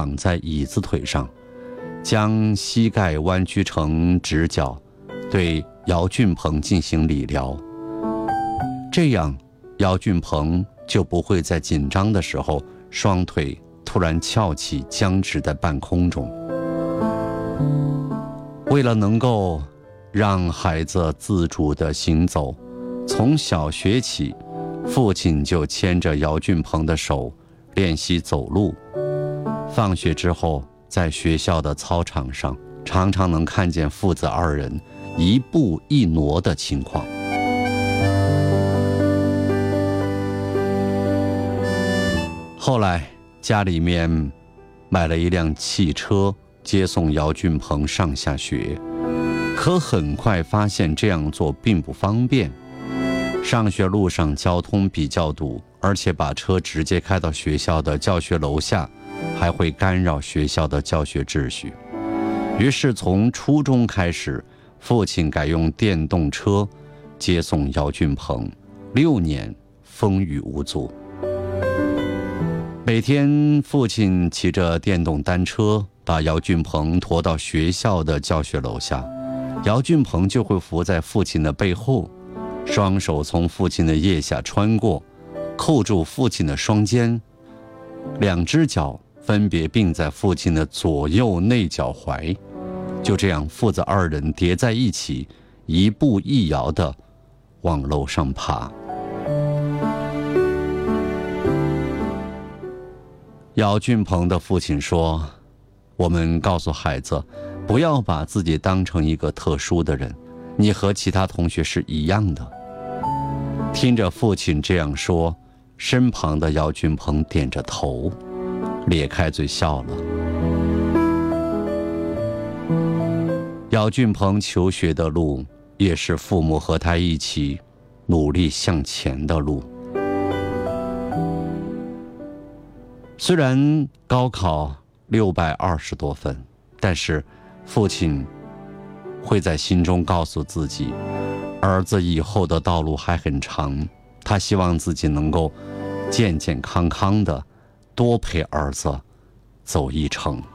躺在椅子腿上，将膝盖弯曲成直角，对姚俊鹏进行理疗。这样，姚俊鹏就不会在紧张的时候双腿突然翘起，僵直在半空中。为了能够让孩子自主地行走，从小学起，父亲就牵着姚俊鹏的手练习走路。放学之后，在学校的操场上，常常能看见父子二人一步一挪的情况。后来家里面买了一辆汽车接送姚俊鹏上下学，可很快发现这样做并不方便。上学路上交通比较堵，而且把车直接开到学校的教学楼下，还会干扰学校的教学秩序。于是从初中开始，父亲改用电动车接送姚俊鹏，6年风雨无阻。每天父亲骑着电动单车把姚俊鹏驮到学校的教学楼下，姚俊鹏就会伏在父亲的背后，双手从父亲的腋下穿过，扣住父亲的双肩，2只脚分别并在父亲的左右内脚踝。就这样，父子二人叠在一起，一步一摇地往楼上爬。姚俊鹏的父亲说，我们告诉孩子，不要把自己当成一个特殊的人，你和其他同学是一样的。听着父亲这样说，身旁的姚俊鹏点着头，咧开嘴笑了。姚俊鹏求学的路，也是父母和他一起努力向前的路。虽然高考620多分，但是父亲会在心中告诉自己，儿子以后的道路还很长，他希望自己能够健健康康的多陪儿子走一程。